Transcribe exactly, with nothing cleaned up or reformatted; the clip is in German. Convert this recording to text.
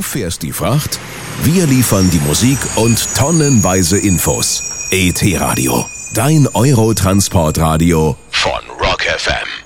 fährst die Fracht, wir liefern die Musik und tonnenweise Infos. E T Radio, dein Eurotransportradio von Rock F M.